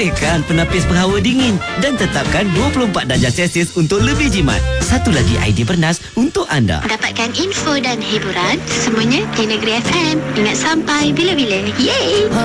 Aktifkan penapis penghawa dingin dan tetapkan 24 darjah Celsius untuk lebih jimat. Satu lagi idea bernas untuk anda. Dapatkan info dan hiburan semuanya di Negeri FM. Ingat sampai bila-bila. Yeay!